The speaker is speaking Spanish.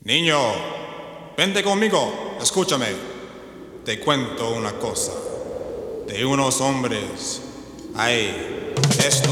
Niño, vente conmigo, escúchame. Te cuento una cosa. De unos hombres, ay, esto